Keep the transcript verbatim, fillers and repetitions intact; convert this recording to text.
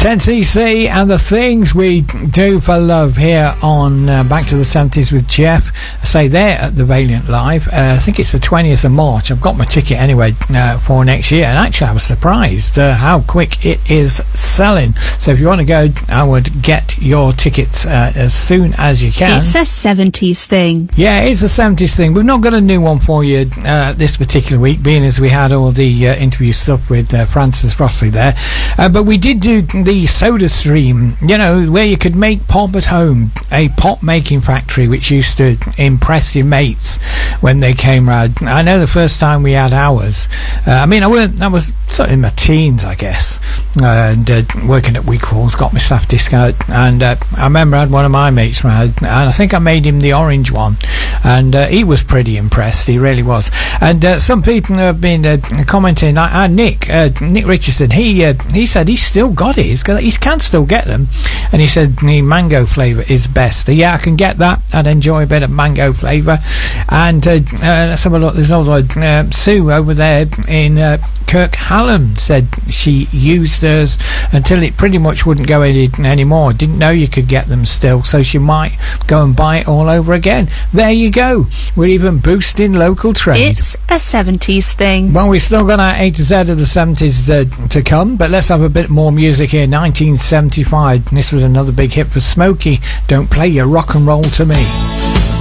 ten C C and the things we do for love here on uh, Back to the seventies with Jeff. I say there at the Valiant Live. Uh, I think it's the twentieth of March. I've got my ticket anyway uh, for next year, and actually I was surprised uh, how quick it is selling. So if you want to go, I would get your tickets uh, as soon as you can. It's a seventies thing. Yeah, it's a seventies thing. We've not got a new one for you uh, this particular week, being as we had all the uh, interview stuff with uh, Francis Frostley there. Uh, but we did do the Soda Stream, you know, where you could make pop at home, a pop making factory which used to impress your mates when they came round. I know the first time we had ours, uh, I mean, I, weren't, I was sort of in my teens, I guess, uh, and uh, working at Week Falls, got my staff discount, and uh, I remember I had one of my mates round, and I think I made him the orange one, and uh, he was pretty impressed, he really was. And uh, some people have been uh, commenting, uh, uh, Nick, uh, Nick Richardson, he uh, he said he's still got it, he's got, he can still get them, and he said the mango flavour is best. Uh, yeah, I can get that, I'd enjoy a bit of mango flavour. And uh, uh, let's have a look, there's also uh, Sue over there in uh, Kirk Hallam said she used hers until it pretty much wouldn't go any anymore. Didn't know you could get them still, so she might go and buy it all over again. There you go, we're even boosting local trade. It's a seventies thing. Well, we've still got our A to Z of the seventies uh, to come, but let's have a bit more music here. Nineteen seventy-five, this was another big hit for Smokey. Don't play your rock and roll to me.